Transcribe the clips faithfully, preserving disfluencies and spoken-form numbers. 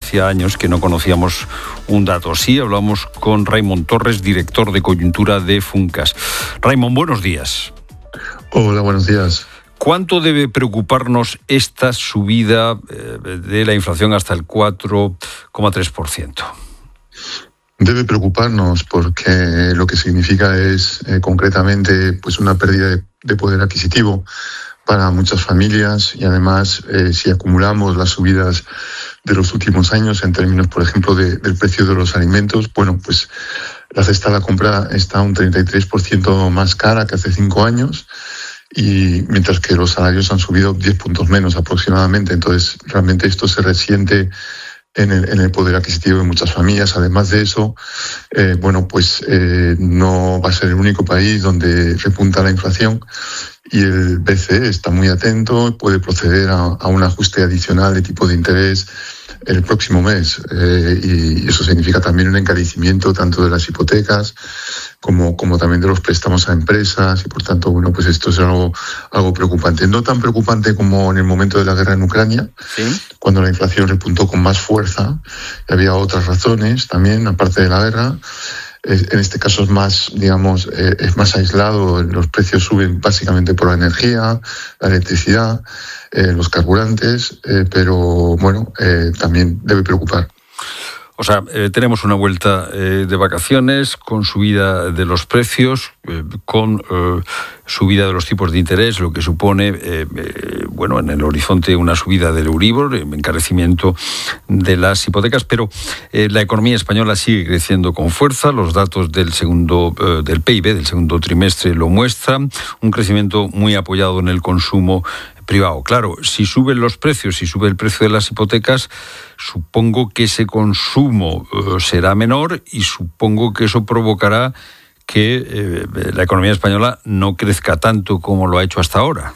hacía años que no conocíamos un dato así. Hablamos con Raimon Torres, director de coyuntura de Funcas. Raimon, buenos días. Hola, buenos días. ¿Cuánto debe preocuparnos esta subida de la inflación hasta el cuatro coma tres por ciento? Debe preocuparnos porque lo que significa es eh, concretamente pues una pérdida de, de poder adquisitivo para muchas familias y además eh, si acumulamos las subidas de los últimos años en términos, por ejemplo, de, del precio de los alimentos, bueno, pues la cesta de la compra está un treinta y tres por ciento más cara que hace cinco años. Y mientras que los salarios han subido diez puntos menos aproximadamente. Entonces, realmente esto se resiente en el, en el poder adquisitivo de muchas familias. Además de eso, eh, bueno, pues eh, no va a ser el único país donde repunta la inflación y el B C E está muy atento, puede proceder a, a un ajuste adicional de tipo de interés el próximo mes eh, y eso significa también un encarecimiento tanto de las hipotecas como, como también de los préstamos a empresas y por tanto, bueno, pues esto es algo, algo preocupante. No tan preocupante como en el momento de la guerra en Ucrania, ¿sí?, cuando la inflación repuntó con más fuerza y había otras razones también, aparte de la guerra. En este caso es más, digamos, eh, es más aislado. Los precios suben básicamente por la energía, la electricidad, eh, los carburantes, eh, pero bueno, eh, también debe preocupar. O sea, eh, tenemos una vuelta eh, de vacaciones con subida de los precios, eh, con eh, subida de los tipos de interés, lo que supone, eh, eh, bueno, en el horizonte una subida del Euribor, encarecimiento de las hipotecas, pero eh, la economía española sigue creciendo con fuerza. Los datos del segundo eh, del P I B del segundo trimestre lo muestran, un crecimiento muy apoyado en el consumo privado. Claro, si suben los precios, si sube el precio de las hipotecas, supongo que ese consumo eh, será menor y supongo que eso provocará que eh, la economía española no crezca tanto como lo ha hecho hasta ahora.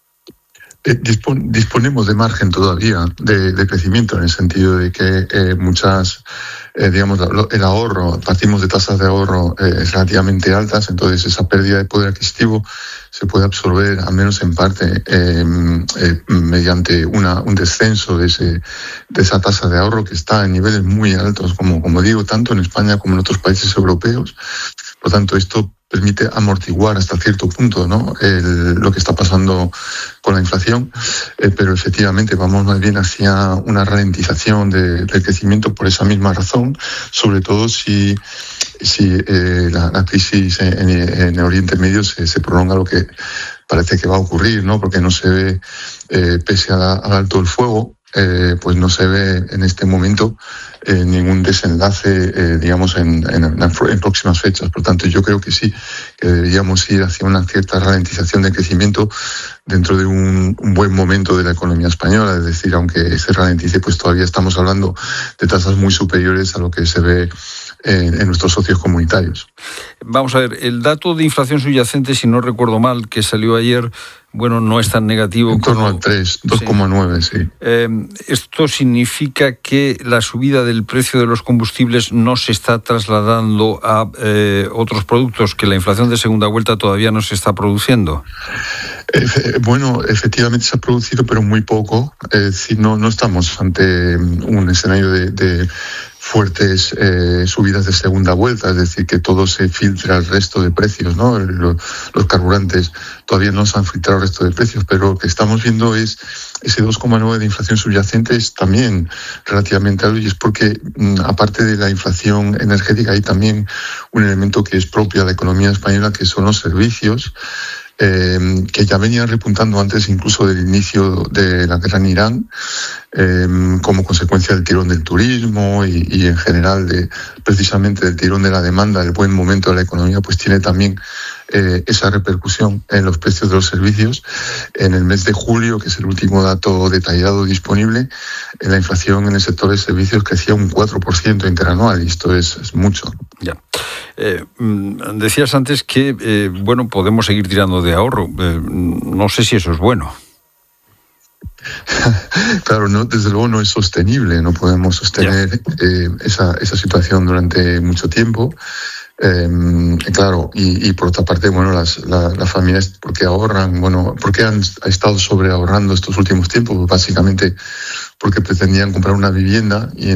Eh, dispon, disponemos de margen todavía de, de crecimiento en el sentido de que eh, muchas, eh, digamos, el ahorro, partimos de tasas de ahorro eh, relativamente altas, entonces esa pérdida de poder adquisitivo se puede absorber, al menos en parte, eh, eh, mediante una, un descenso de, ese, de esa tasa de ahorro que está en niveles muy altos, como, como digo, tanto en España como en otros países europeos. Por tanto, esto permite amortiguar hasta cierto punto, ¿no?, el, lo que está pasando con la inflación, eh, pero efectivamente vamos más bien hacia una ralentización de, del crecimiento por esa misma razón, sobre todo si, si eh, la, la crisis en, en Oriente Medio se, se prolonga, lo que parece que va a ocurrir, ¿no?, porque no se ve, eh, pese a la, al alto el fuego, Eh, pues no se ve en este momento eh, ningún desenlace, eh, digamos, en, en, en próximas fechas. Por tanto, yo creo que sí, que deberíamos ir hacia una cierta ralentización de crecimiento dentro de un, un buen momento de la economía española. Es decir, aunque se ralentice, pues todavía estamos hablando de tasas muy superiores a lo que se ve en, en nuestros socios comunitarios. Vamos a ver, el dato de inflación subyacente, si no recuerdo mal, que salió ayer, bueno, no es tan negativo. En torno como... al tres, dos coma nueve, sí. sí. Eh, ¿Esto significa que la subida del precio de los combustibles no se está trasladando a eh, otros productos, que la inflación de segunda vuelta todavía no se está produciendo? Eh, bueno, efectivamente se ha producido, pero muy poco. Es decir, no, no estamos ante un escenario de... de fuertes eh, subidas de segunda vuelta, es decir, que todo se filtra al resto de precios, ¿no? Los, los carburantes todavía no se han filtrado al resto de precios, pero lo que estamos viendo es ese dos coma nueve de inflación subyacente es también relativamente alto, y es porque, aparte de la inflación energética, hay también un elemento que es propio a la economía española, que son los servicios, Eh, que ya venían repuntando antes incluso del inicio de la guerra en Irán, eh, como consecuencia del tirón del turismo y, y en general de precisamente del tirón de la demanda, el buen momento de la economía, pues tiene también eh, esa repercusión en los precios de los servicios. En el mes de julio, que es el último dato detallado disponible, la inflación en el sector de servicios crecía un cuatro por ciento interanual, y esto es, es mucho. Ya. Eh, decías antes que, eh, bueno, podemos seguir tirando de ahorro. Eh, no sé si eso es bueno. Claro, no, desde luego no es sostenible. No podemos sostener eh, esa, esa situación durante mucho tiempo. Eh, claro, y, y por otra parte, bueno, las, la, las familias, ¿por qué ahorran? Bueno, ¿por qué han estado sobreahorrando estos últimos tiempos? Pues básicamente porque pretendían comprar una vivienda y